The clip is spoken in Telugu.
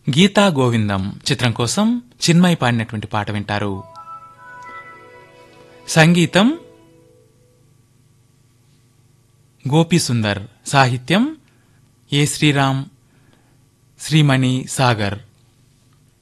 గీతా గోవిందం చిత్రం కోసం చిన్మయి పాడినటువంటి పాట వింటారు. సంగీతం గోపీసుందర్, సాహిత్యం ఏ శ్రీరామ్, శ్రీమణి సాగర్.